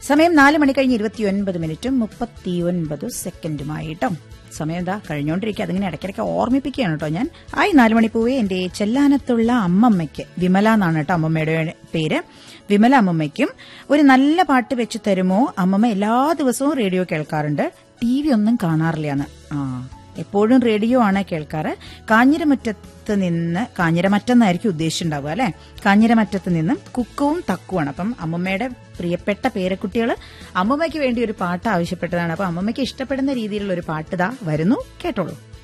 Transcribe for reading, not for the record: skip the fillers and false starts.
സമയം 4 മണി കഴിഞ്ഞ് 29:39 സമയം എന്താ കഴിഞ്ഞോണ്ടിരിക്കുക. അതിങ്ങനെ ഇടയ്ക്കിടയ്ക്ക് ഓർമ്മിപ്പിക്കുകയാണ് കേട്ടോ ഞാൻ. 4 മണി പൂവേ എന്റെ ചെല്ലാനത്തുള്ള അമ്മമ്മയ്ക്ക്, വിമല എന്നാണ് കേട്ടോ അമ്മമ്മയുടെ പേര്, വിമല അമ്മമ്മയ്ക്കും ഒരു നല്ല പാട്ട് വെച്ച് തരുമോ? അമ്മമ്മ എല്ലാ ദിവസവും റേഡിയോ കേൾക്കാറുണ്ട്, TV ഒന്നും കാണാറില്ലാന്ന്. എപ്പോഴും റേഡിയോ ആണ് കേൾക്കാറ്. കാഞ്ഞിരമറ്റത്ത് നിന്ന്, കാഞ്ഞിരമറ്റെന്നായിരിക്കും ഉദ്ദേശിച്ചിട്ടുണ്ടാവുക അല്ലെ, കാഞ്ഞിരമറ്റത്ത് നിന്നും കുക്കുവും തക്കുവാണ്. അപ്പം അമ്മമ്മയുടെ പ്രിയപ്പെട്ട പേരക്കുട്ടികൾ അമ്മമ്മയ്ക്ക് വേണ്ടി ഒരു പാട്ട് ആവശ്യപ്പെട്ടതാണ്. അപ്പൊ അമ്മമ്മയ്ക്ക് ഇഷ്ടപ്പെടുന്ന രീതിയിലുള്ള ഒരു പാട്ട് ദാ വരുന്നു, കേട്ടോളൂ.